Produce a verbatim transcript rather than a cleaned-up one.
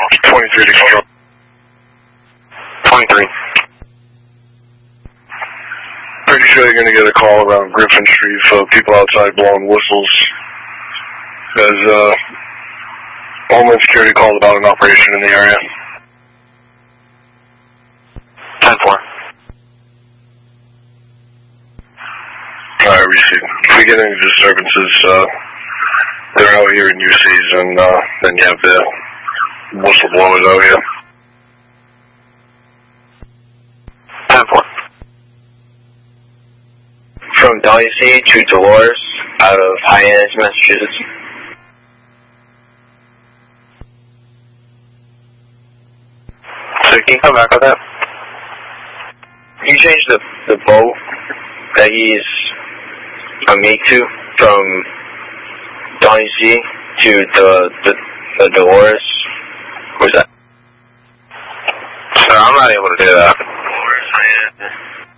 twenty-three to control. twenty-three. Pretty sure you're going to get a call around Griffin Street for people outside blowing whistles. As uh, Homeland Security called about an operation in the area. ten four. Alright, received. If we get any disturbances, uh, they're out here in U Cs, and uh, then you have the whistleblowers out here. ten four. From W C to Dolores, out of Hyannis, Massachusetts. So can you come back with that? Can you change the, the boat that he's a mate to from W C to the, the, the Dolores? Where's that? Sir, I'm not able to do that. Dolores, Hyannis.